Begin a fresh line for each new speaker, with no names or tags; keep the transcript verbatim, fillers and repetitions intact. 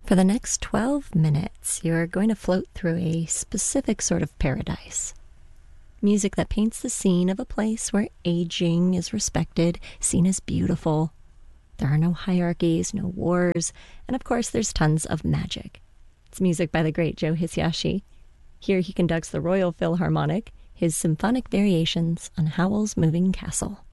For the next twelve minutes, you're going to float through a specific sort of paradise. Music that paints the scene of a place where aging is respected, seen as beautiful. There are no hierarchies, no wars, and of course there's tons of magic. It's music by the great Joe Hisaishi. Here he conducts the Royal Philharmonic, his symphonic variations on Howl's Moving Castle.